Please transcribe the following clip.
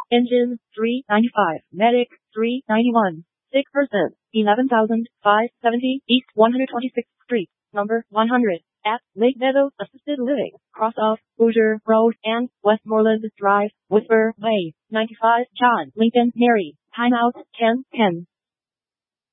Engine 395, Medic 391, sick person 11,570 East 126th Street, number 100, at Lake Meadows Assisted Living, cross off Hoosier Road and Westmoreland Drive, Whisper Way, 95 John Lincoln Mary, timeout 10:10.